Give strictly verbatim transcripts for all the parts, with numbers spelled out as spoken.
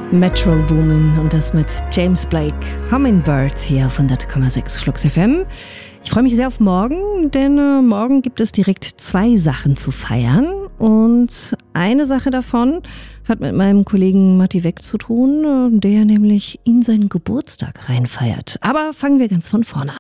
Metro Boomin und das mit James Blake, Hummingbird hier auf hundert Komma sechs Flux F M. Ich freue mich sehr auf morgen, denn äh, morgen gibt es direkt zwei Sachen zu feiern. Und eine Sache davon hat mit meinem Kollegen Matti Weck zu tun, äh, der nämlich in seinen Geburtstag reinfeiert. Aber fangen wir ganz von vorne an.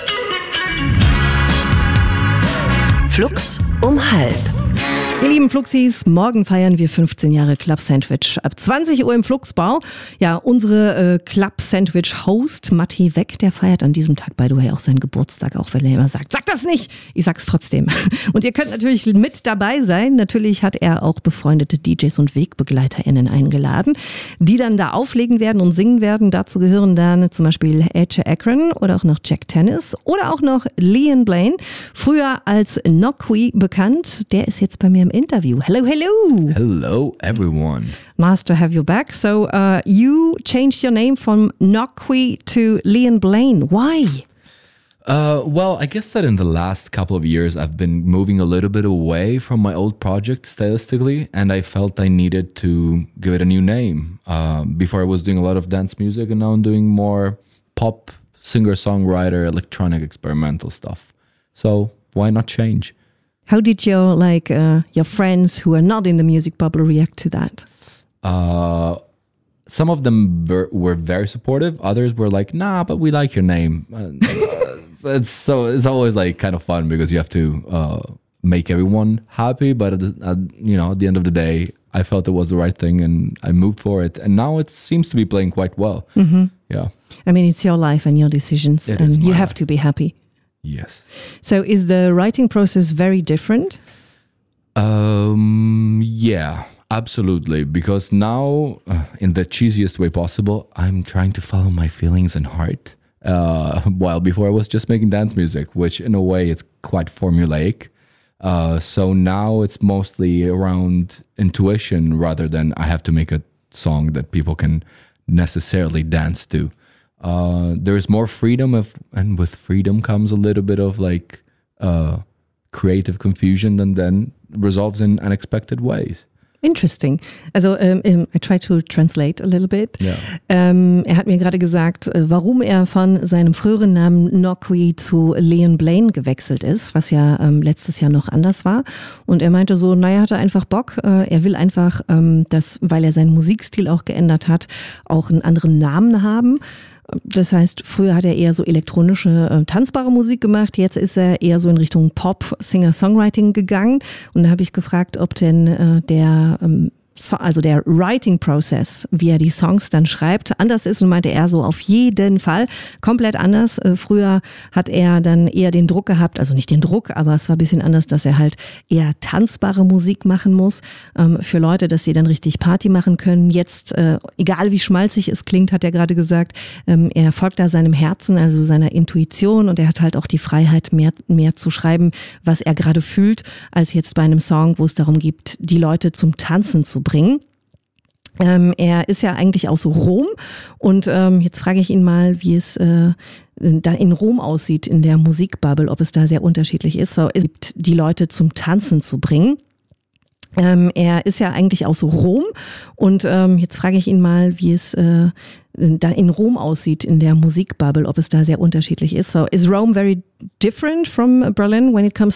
Flux um halb. Ihr lieben Fluxis, morgen feiern wir fünfzehn Jahre Club Sandwich. Ab zwanzig Uhr im Fluxbau. Ja, unsere äh, Club Sandwich Host Matti Weck, der feiert an diesem Tag by the way auch seinen Geburtstag, auch wenn er immer sagt, sag das nicht. Ich sag's trotzdem. Und ihr könnt natürlich mit dabei sein. Natürlich hat er auch befreundete D Js und WegbegleiterInnen eingeladen, die dann da auflegen werden und singen werden. Dazu gehören dann zum Beispiel Aja Akron oder auch noch Jack Tennis oder auch noch Liam Blaine, früher als Nokwi bekannt. Der ist jetzt bei mir im interview. Hello, hello. Hello, everyone. Nice to have you back. So, uh, you changed your name from Nokwi to Liam Blaine. Why? Uh, well, I guess that in the last couple of years, I've been moving a little bit away from my old project stylistically, and I felt I needed to give it a new name. Uh, before I was doing a lot of dance music, and now I'm doing more pop, singer-songwriter, electronic, experimental stuff. So, why not change? How did your like uh, your friends who are not in the music bubble react to that? Uh, some of them were, were very supportive. Others were like, "Nah, but we like your name." Uh, it's so it's always like kind of fun because you have to uh, make everyone happy. But at the, at, you know, at the end of the day, I felt it was the right thing, and I moved for it. And now it seems to be playing quite well. Mm-hmm. Yeah. I mean, it's your life and your decisions, It and is you my have life. to be happy. Yes. So is the writing process very different? Um, yeah, absolutely. Because now, uh, in the cheesiest way possible, I'm trying to follow my feelings and heart. Uh, while before I was just making dance music, which in a way is quite formulaic. Uh, so now it's mostly around intuition rather than I have to make a song that people can necessarily dance to. Uh, there's more freedom of, and with freedom comes a little bit of like uh, creative confusion and then resolves in unexpected ways. Interesting. Also um, um, I try to translate a little bit. Ja. Ähm, er hat mir gerade gesagt, äh, warum er von seinem früheren Namen Nokwi zu Liam Blaine gewechselt ist, was ja ähm, letztes Jahr noch anders war. Und er meinte so, naja, hat er einfach Bock. Äh, er will einfach, ähm, dass, weil er seinen Musikstil auch geändert hat, auch einen anderen Namen haben. Das heißt, früher hat er eher so elektronische, äh, tanzbare Musik gemacht. Jetzt ist er eher so in Richtung Pop, Singer-Songwriting gegangen. Und da habe ich gefragt, ob denn äh, der, ähm, so, also der Writing-Process, wie er die Songs dann schreibt, anders ist. Und meinte er so, auf jeden Fall komplett anders. Äh, früher hat er dann eher den Druck gehabt, also nicht den Druck, aber es war ein bisschen anders, dass er halt eher tanzbare Musik machen muss ähm, für Leute, dass sie dann richtig Party machen können. Jetzt, äh, egal wie schmalzig es klingt, hat er gerade gesagt, ähm, er folgt da seinem Herzen, also seiner Intuition, und er hat halt auch die Freiheit, mehr, mehr zu schreiben, was er gerade fühlt, als jetzt bei einem Song, wo es darum geht, die Leute zum Tanzen zu bringen. Ähm, er ist ja eigentlich aus Rom, und ähm, jetzt frage ich ihn mal, wie es äh, da in Rom aussieht, in der Musikbubble, ob es da sehr unterschiedlich ist. So, es gibt die Leute zum Tanzen zu bringen. Ähm, er ist ja eigentlich aus Rom, und ähm, jetzt frage ich ihn mal, wie es äh, da in Rom aussieht, in der Musikbubble, ob es da sehr unterschiedlich ist. So, is Rome very different from Berlin when it comes